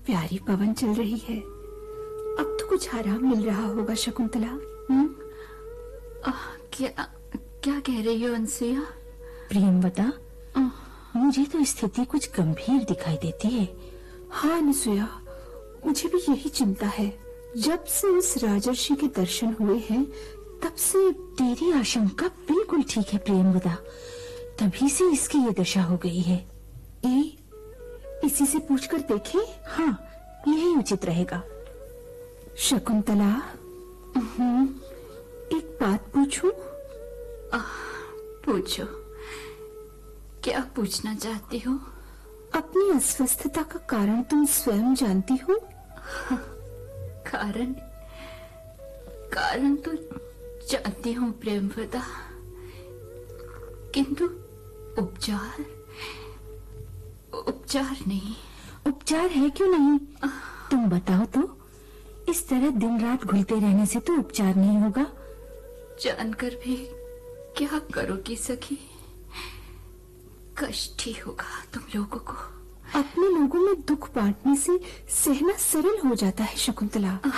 प्यारी पवन चल रही है। अब तो कुछ आराम मिल रहा होगा शकुंतला। क्या क्या कह रही हो अनसुया? प्रियंवदा, मुझे तो स्थिति कुछ गंभीर दिखाई देती है। हाँ अनसुया, मुझे भी यही चिंता है। जब से उस राजर्षि के दर्शन हुए हैं तब से। तेरी आशंका बिल्कुल ठीक है प्रियंवदा, तभी से इसकी ये दशा हो गई है। इसी से पूछकर देखें। हाँ, यही उचित रहेगा। शकुंतला, एक बात पूछूं? पूछो, क्या पूछना चाहती हो? अपनी अस्वस्थता का कारण तुम स्वयं जानती हो? कारण तो जानती हूँ प्रेमवदा, किंतु उपचार नहीं। उपचार है क्यों नहीं? तुम बताओ तो। इस तरह दिन रात घुलते रहने से तो उपचार नहीं होगा। जानकर भी क्या करोगी सखी? कष्ट ही होगा तुम लोगों को। अपने लोगों में दुख बांटने से सहना सरल हो जाता है शकुंतला।